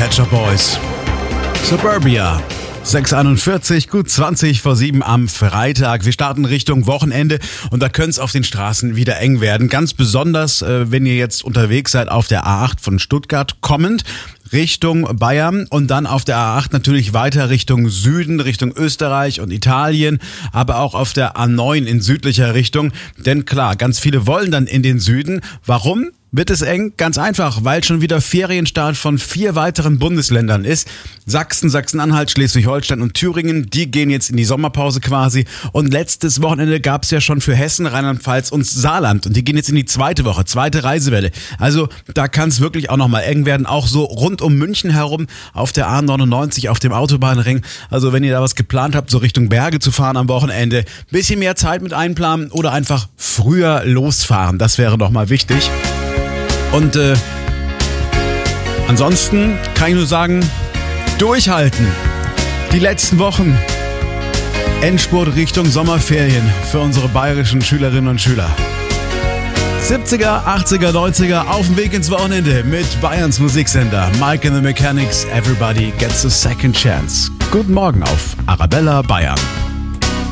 Pet Shop Boys. Suburbia. 6:41, gut 20 vor 7 am Freitag. Wir starten Richtung Wochenende und da könnte es auf den Straßen wieder eng werden. Ganz besonders, wenn ihr jetzt unterwegs seid auf der A8 von Stuttgart kommend Richtung Bayern und dann auf der A8 natürlich weiter Richtung Süden, Richtung Österreich und Italien, aber auch auf der A9 in südlicher Richtung. Denn klar, ganz viele wollen dann in den Süden. Warum? Wird es eng? Ganz einfach, weil schon wieder Ferienstart von 4 weiteren Bundesländern ist. Sachsen, Sachsen-Anhalt, Schleswig-Holstein und Thüringen, die gehen jetzt in die Sommerpause quasi. Und letztes Wochenende gab es ja schon für Hessen, Rheinland-Pfalz und Saarland. Und die gehen jetzt in die zweite Woche, zweite Reisewelle. Also da kann es wirklich auch nochmal eng werden. Auch so rund um München herum auf der A99, auf dem Autobahnring. Also wenn ihr da was geplant habt, so Richtung Berge zu fahren am Wochenende, bisschen mehr Zeit mit einplanen oder einfach früher losfahren. Das wäre doch mal wichtig. Und ansonsten kann ich nur sagen, durchhalten. Die letzten Wochen. Endspurt Richtung Sommerferien für unsere bayerischen Schülerinnen und Schüler. 70er, 80er, 90er auf dem Weg ins Wochenende mit Bayerns Musiksender. Mike and the Mechanics, Everybody Gets a Second Chance. Guten Morgen auf Arabella Bayern.